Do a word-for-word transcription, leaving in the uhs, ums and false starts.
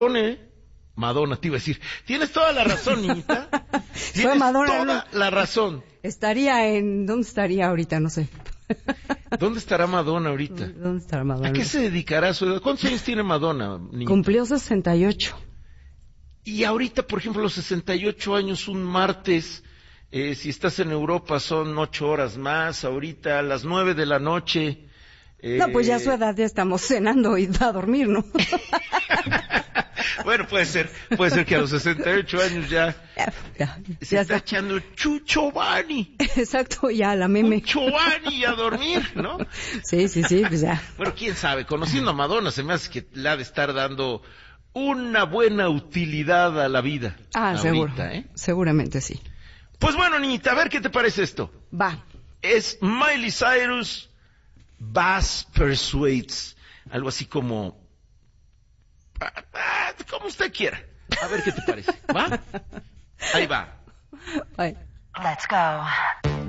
pone Madonna, te iba a decir. Tienes toda la razón, niñita. Tienes Fue Madonna, toda no. la razón. Estaría en... ¿Dónde estaría ahorita? No sé. ¿Dónde estará Madonna ahorita? ¿Dónde estará Madonna? ¿A qué se dedicará a su edad? ¿Cuántos años tiene Madonna, niñita? Cumplió sesenta y ocho. Y ahorita, por ejemplo, los sesenta y ocho años, un martes, eh, si estás en Europa son ocho horas más, ahorita a las nueve de la noche. Eh... No, pues ya a su edad ya estamos cenando y a dormir, ¿no? Bueno, puede ser, puede ser que a los sesenta y ocho años ya, ya, ya se ya está, está echando Chuchovani. Exacto, ya la meme. Chuchovani y a dormir, ¿no? Sí, sí, sí, pues ya. Bueno, quién sabe, conociendo a Madonna se me hace que le ha de estar dando una buena utilidad a la vida. Ah, ahorita, seguro, ¿eh? seguramente sí. Pues bueno, niñita, a ver qué te parece esto. Va. Es Miley Cyrus, Bass Persuades, algo así como... como usted quiera. A ver qué te parece. ¿Va? Ahí va. Bye. Let's go.